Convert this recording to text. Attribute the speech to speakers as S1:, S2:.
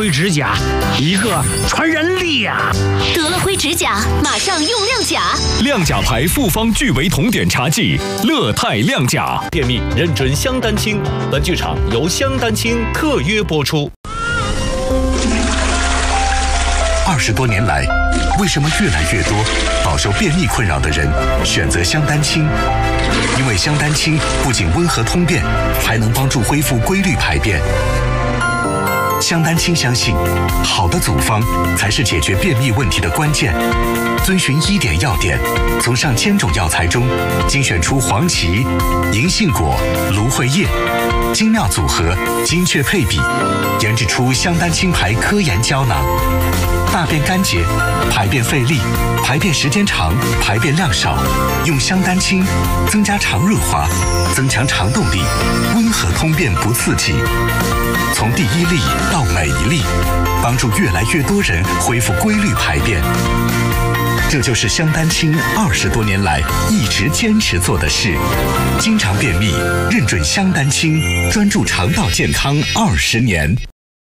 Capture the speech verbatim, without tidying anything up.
S1: 辉指甲，一个传人力呀！
S2: 得了辉指甲，马上用亮甲。
S3: 亮甲牌复方聚维酮碘茶剂，乐泰亮甲。
S4: 便秘认准香丹青。本剧场由香丹青特约播出。
S5: 二十多年来，为什么越来越多饱受便秘困扰的人选择香丹青？因为香丹青不仅温和通便，还能帮助恢复规律排便。香丹青相信，好的组方才是解决便秘问题的关键。遵循医典要点，从上千种药材中精选出黄芪、银杏果、芦荟叶，精妙组合，精确配比，研制出香丹青牌科研胶囊。大便干结、排便费力、排便时间长、排便量少，用香丹青增加肠润滑，增强肠动力，温和通便不刺激。从第一粒到每一粒，帮助越来越多人恢复规律排便。这就是香丹青二十多年来一直坚持做的事。经常便秘，认准香丹青，专注肠道健康二十年。